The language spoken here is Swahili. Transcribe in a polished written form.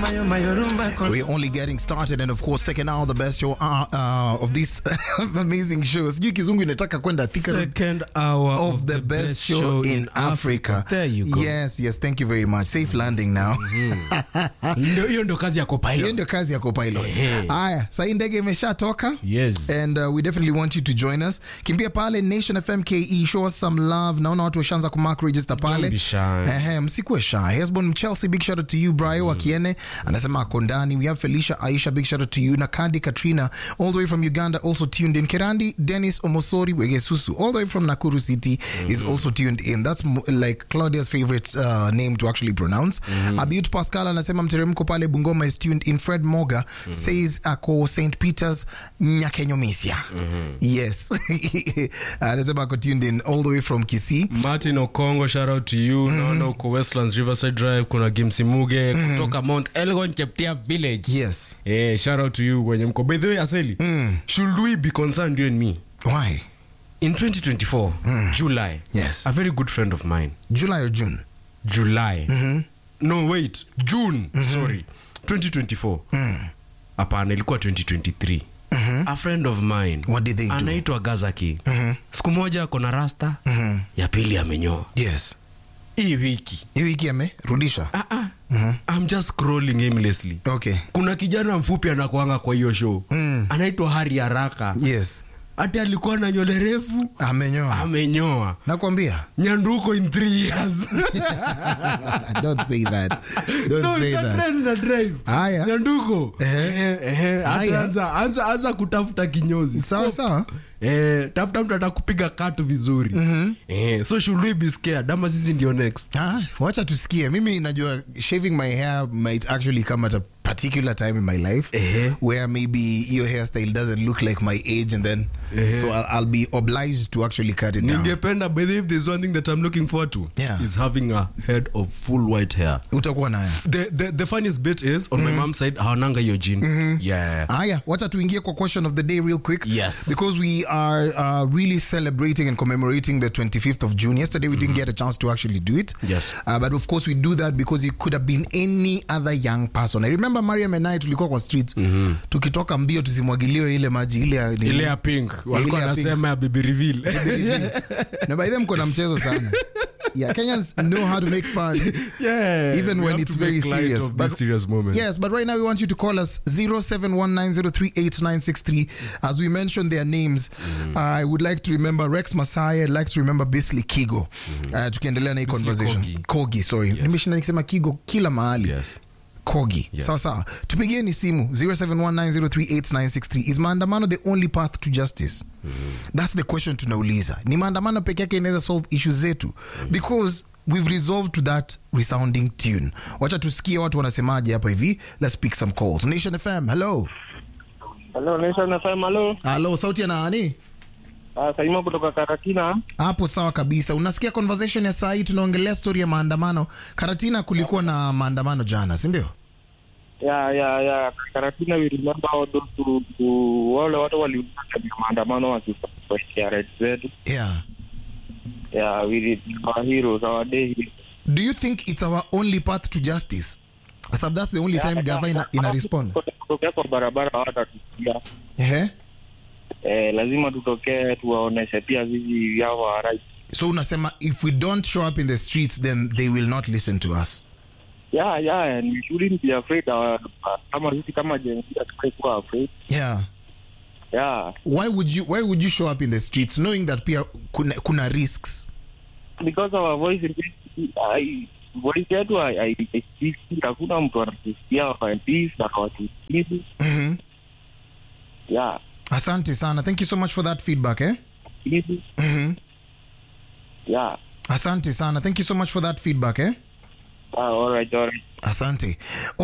We're only getting started, and of course, second hour, the best show of this amazing show. Sijui kizungu inataka kwenda thika. Second hour of the best show in Africa. There you go. Yes, thank you very much. Safe landing now. Hiyo ndo kazi ya co-pilot. Hiyo ndo kazi ya co-pilot. Aya, sasa ndege imeshatoka. Yes. And we definitely want you to join us. Kimbia pale Nation FM KE, show us some love. Naona watu washaanza kumark register pale. Don't be shy. Msikuwe shy. Hesbon Chelsea, big shout out to you. Brayo Akiene anasema ako ndani. We have Felicia Aisha, big shout out to you. Nakandi Katrina all the way from Uganda also tuned in. Kerandi Dennis Omosori Wegesusu all the way from Nakuru City is also tuned in. That's like Claudia's favorite name to actually pronounce. Abiut Pascal anasema mteremko pale Bungoma is tuned in. Fred Moga says ako St. Peter's Nyakenyo Misia. Yes. Anasema ako tuned in all the way from Kisii. Martin Okongo, shout out to you. Naona uko Westlands Riverside Drive, kuna Gimsi Muge kutoka Mount Elgon Cheptia Village. Yes. Shout out to you wenye mko. By the way, Aseli, should we be concerned, you and me? Why? In 2024, July. Yes. A very good friend of mine. July or June? July. No, wait. June. Sorry. 2024. Hapana, ilikuwa 2023. A friend of mine. What did they do? Anaitwa Gazaki. Siku moja ako na rasta, ya pili amenyoa. Yes. Hii wiki amerudisha. I'm just scrolling aimlessly. Okay. Kuna kijana mfupi anakuanga kwa hiyo show. Anaitwa Hari Haraka. Yes. Ati alikuwa na nywele refu, amenyoa. Nakwambia. Nyanduko in 3 years. Don't say that. Don't say that. No, it's a trend na drive. Aya. Nyanduko. Anza kutafuta kinyozi. Sawa. Tafuta mtu atakupiga katu vizuri. So should we be scared? Ama sisi ndio next. Wacha tusikie. Mimi najua shaving my hair might actually come at a particular time in my life where maybe your hairstyle doesn't look like my age, and then so I'll be obliged to actually cut it down. Ningependa, but if there's one thing that I'm looking forward to, is having a head of full white hair. Utakuwa nayo. The funniest bit is on my mom's side, hawananga hiyo gene. Yeah. Wacha tuingie kwa question of the day real quick. Yes. Because we are really celebrating and commemorating the 25th of June. Yesterday we didn't get a chance to actually do it. Yes. But of course we do that because it could have been any other young person. I remember Mariam and I tulikuwa kwa streets tukitoka mbio tusimwagiliwe ile maji ile ya pink. Walikuwa wanasema ya baby reveal. Na by them kuna mchezo sana. Yeah, Kenyans know how to make fun. Even when it's very serious. But serious moments. Yes, but right now we want you to call us 0719038963. As we mentioned their names, I would like to remember Rex Masai. I'd like to remember Bisley Kigo. Tukiendelea na hii conversation. Kogi, sorry. Nimeshinda nikisema Kigo kila mahali. Yes. Kogi. Yes. Sawa. Tupigieni simu 0719038963. Is maandamano the only path to justice? That's the question tunauliza. Ni maandamano peke yake inaweza solve issues zetu? Because we've resolved to that resounding tune. Wacha tusikie watu wanasemaje hapa hivi. Let's pick some calls. Nation FM, hello. Hello, Nation FM, hello. Hello, sauti ya nani? Saima kutoka Karatina. Hapo sawa kabisa. Unasikia conversation ya saa hii, tunaongelea story ya maandamano. Karatina kulikuwa na maandamano jana, si ndio? Yeah. Karatina, we remember all those wale watu waliuka maandamano wakifanya right zetu. Yeah, we did our heroes, our day. Do you think it's our only path to justice? So that's the only time government ina respond. Kutokea kwa barabara watatusikia. Lazima tutokee tuwaoneshe pia sisi yao right. So unasema if we don't show up in the streets then they will not listen to us. Yeah, and we shouldn't be afraid. Kama jenzi tukikuwa afraid. Yeah. Why would you show up in the streets knowing that pia kuna risks? Because our voice yetu hakuna mtu anasikia wa peace na watu hivi. Yeah. Asante sana. Thank you so much for that feedback, Yeah. Asante sana. Thank you so much for that feedback, All right. Asante.